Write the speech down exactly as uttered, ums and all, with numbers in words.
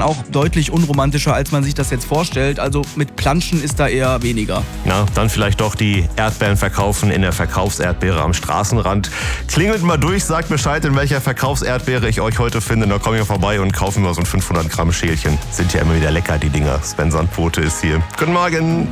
auch deutlich unromantischer, als man sich das jetzt vorstellt. Also mit Planschen ist da eher weniger. Na, dann vielleicht doch die Erdbeeren verkaufen in der Verkaufserdbeere am Straßenrand. Klingelt mal durch, sagt Bescheid, in welcher Verkaufserdbeere ich euch heute finde. Dann komme ich vorbei und kaufen wir so ein fünfhundert Gramm Schälchen. Sind ja immer wieder lecker, die Dinger. Sven Sandbote ist hier. Guten Morgen.